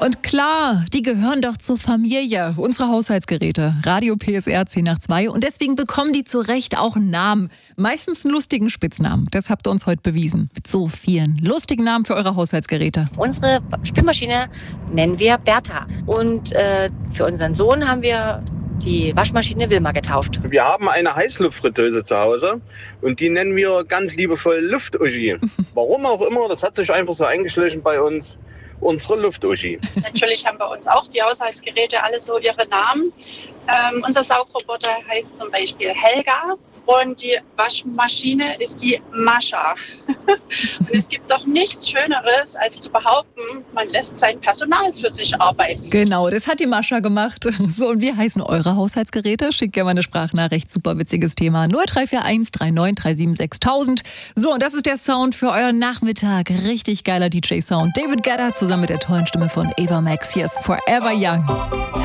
Und klar, die gehören doch zur Familie, unsere Haushaltsgeräte, Radio PSR 10 nach 2. Und deswegen bekommen die zu Recht auch einen Namen. Meistens einen lustigen Spitznamen. Das habt ihr uns heute bewiesen. Mit so vielen lustigen Namen für eure Haushaltsgeräte. Unsere Spülmaschine nennen wir Bertha. Und für unseren Sohn haben wir die Waschmaschine Wilma getauft. Wir haben eine Heißluftfritteuse zu Hause und die nennen wir ganz liebevoll Luft-Uschi. Warum auch immer, das hat sich einfach so eingeschlichen bei uns. Unsere Luft-Uschi. Natürlich haben bei uns auch die Haushaltsgeräte alle so ihre Namen. Unser Saugroboter heißt zum Beispiel Helga und die Waschmaschine ist die Mascha. Und es gibt doch nichts Schöneres, als zu behaupten, man lässt sein Personal für sich arbeiten. Genau, das hat die Mascha gemacht. So, und wie heißen eure Haushaltsgeräte? Schickt gerne mal eine Sprachnachricht. Super witziges Thema. 0341 39 37 6000. So, und das ist der Sound für euren Nachmittag. Richtig geiler DJ-Sound. David Guetta zusammen mit der tollen Stimme von Ava Max. Hier ist Forever Young.